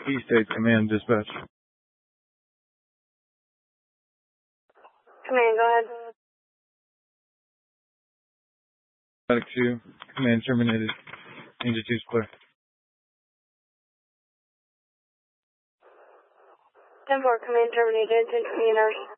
East 8 Command Dispatch. Command, go ahead. Static 2, command terminated. Danger 2's clear. 10-4, command terminated. Attention, ENR.